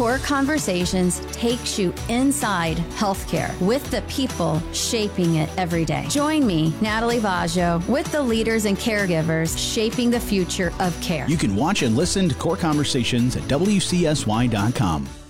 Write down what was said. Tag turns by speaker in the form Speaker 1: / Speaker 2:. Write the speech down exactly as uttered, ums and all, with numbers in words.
Speaker 1: Core Conversations takes you inside healthcare with the people shaping it every day. Join me, Natalie Vaggio, with the leaders and caregivers shaping the future of care.
Speaker 2: You can watch and listen to Core Conversations at W C S Y dot com.